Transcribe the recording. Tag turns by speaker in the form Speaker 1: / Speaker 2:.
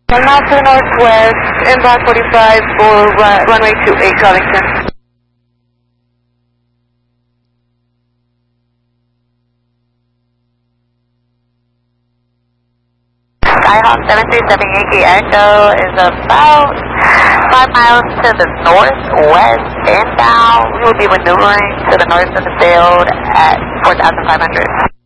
Speaker 1: 1 mile to the northwest, inbound 45 for runway 28 Covington. Skyhawk 737 Yankee Echo is about 5 miles to the northwest inbound. We will be maneuvering to the north of the field at 4,500.